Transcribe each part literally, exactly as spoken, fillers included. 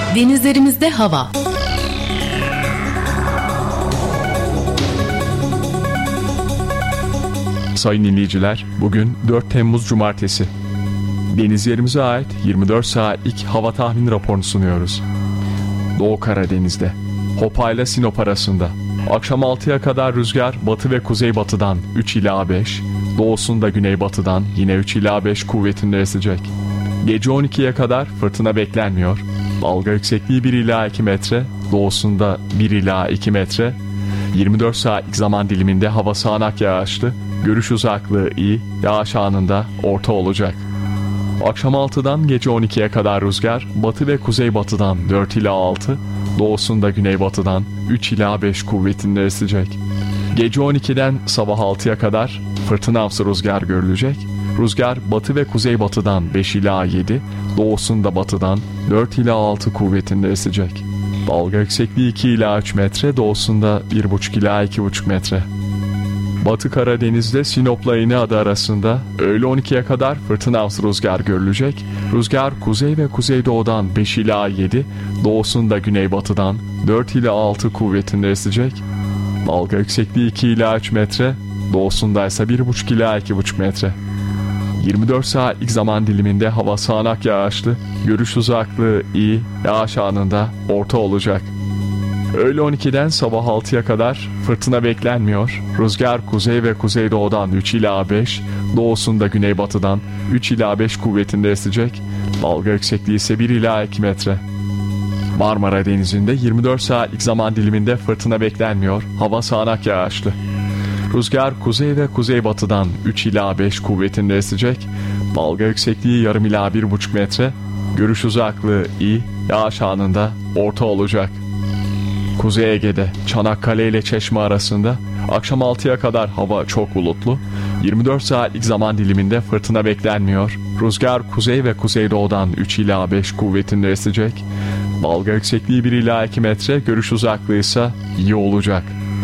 Denizlerimizde hava. Sayın dinleyiciler, bugün dört Temmuz Cumartesi. Denizlerimize ait yirmi dört saatlik hava tahmin raporunu sunuyoruz. Doğu Karadeniz'de, Hopa ile Sinop arasında, akşam altıya kadar rüzgar batı ve kuzeybatıdan üç ila beş, doğusunda güneybatıdan yine üç ila beş kuvvetinde esecek. Gece on ikiye kadar fırtına beklenmiyor. Dalga yüksekliği bir ila iki metre, doğusunda bir ila iki metre. yirmi dört saatlik zaman diliminde hava sağanak yağışlı, görüş uzaklığı iyi, yağış anında orta olacak. Akşam altıdan gece on ikiye kadar rüzgar batı ve kuzeybatıdan dört ila altı, doğusunda güneybatıdan üç ila beş kuvvetinde esecek. Gece on ikiden sabah altıya kadar fırtınamsı rüzgar görülecek. Rüzgar batı ve kuzeybatıdan beş ila yedi, doğusunda batıdan dört ila altı kuvvetinde esecek. Dalga yüksekliği iki ila üç metre, doğusunda bir buçuk ila iki buçuk metre. Batı Karadeniz'de Sinop'la İnegöl arasında öğle on ikiye kadar fırtınamsı rüzgar görülecek. Rüzgar kuzey ve kuzeydoğudan beş ila yedi, doğusunda güneybatıdan dört ila altı kuvvetinde esecek. Dalga yüksekliği iki ila üç metre, doğusunda ise bir buçuk ila iki buçuk metre. yirmi dört saatlik zaman diliminde hava sağanak yağışlı, görüş uzaklığı iyi, yağış anında orta olacak. Öğle on ikiden sabah altıya kadar fırtına beklenmiyor. Rüzgar kuzey ve kuzeydoğudan üç ila beş, doğusunda güneybatıdan üç ila beş kuvvetinde esecek. Dalga yüksekliği ise bir ila iki metre. Marmara Denizi'nde yirmi dört saatlik zaman diliminde fırtına beklenmiyor. Hava sağanak yağışlı. Rüzgar kuzey ve kuzeybatıdan üç ila beş kuvvetinde esecek. Dalga yüksekliği yarım ila bir buçuk metre. Görüş uzaklığı iyi, yağış anında orta olacak. Kuzey Ege'de Çanakkale ile Çeşme arasında akşam altıya kadar hava çok bulutlu. yirmi dört saatlik zaman diliminde fırtına beklenmiyor. Rüzgar kuzey ve kuzeydoğudan üç ila beş kuvvetinde esecek. Dalga yüksekliği bir ila iki metre, görüş uzaklığı ise iyi olacak.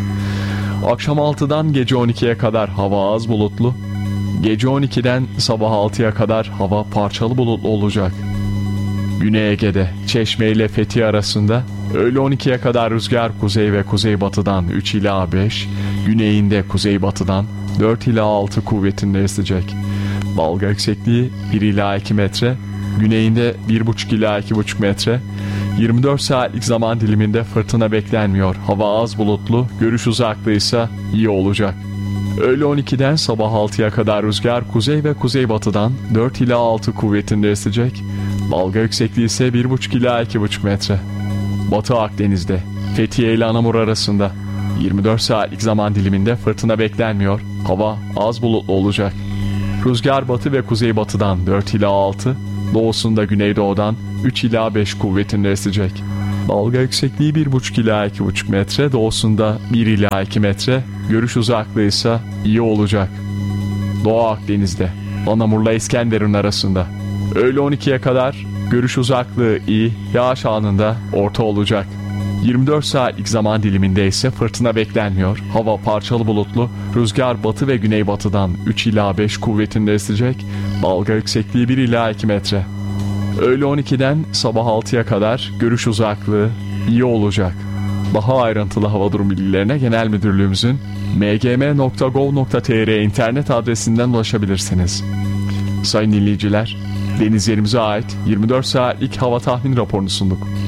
Akşam altıdan gece on ikiye kadar hava az bulutlu. Gece on ikiden sabah altıya kadar hava parçalı bulutlu olacak. Güney Ege'de Çeşme ile Fethiye arasında öğle on ikiye kadar rüzgar kuzey ve kuzeybatıdan üç ila beş, güneyinde kuzeybatıdan dört ila altı kuvvetinde esecek. Dalga yüksekliği bir ila iki metre, güneyinde bir buçuk ila iki buçuk metre. yirmi dört saatlik zaman diliminde fırtına beklenmiyor. Hava az bulutlu, görüş uzaklığı ise iyi olacak. Öğle on ikiden sabah altıya kadar rüzgar kuzey ve kuzeybatıdan dört ila altı kuvvetinde esecek. Dalga yüksekliği ise bir buçuk ila iki buçuk metre. Batı Akdeniz'de Fethiye ile Anamur arasında yirmi dört saatlik zaman diliminde fırtına beklenmiyor. Hava az bulutlu olacak. Rüzgar batı ve kuzeybatıdan dört ila altı, doğusunda güneydoğudan üç ila beş kuvvetinde esecek. Dalga yüksekliği bir buçuk ila iki buçuk metre, doğusunda bir ila iki metre, görüş uzaklığı ise iyi olacak. Doğu Akdeniz'de Anamur'la İskenderun arasında öğle on ikiye kadar görüş uzaklığı iyi, yağış anında orta olacak. yirmi dört saatlik zaman diliminde ise fırtına beklenmiyor. Hava parçalı bulutlu, rüzgar batı ve güneybatıdan üç ila beş kuvvetinde esecek. Dalga yüksekliği bir ila iki metre. Öğle on ikiden sabah altıya kadar görüş uzaklığı iyi olacak. Daha ayrıntılı hava durum bilgilerine Genel Müdürlüğümüzün m g m nokta gov nokta t r internet adresinden ulaşabilirsiniz. Sayın dinleyiciler, denizlerimize ait yirmi dört saatlik hava tahmin raporunu sunduk.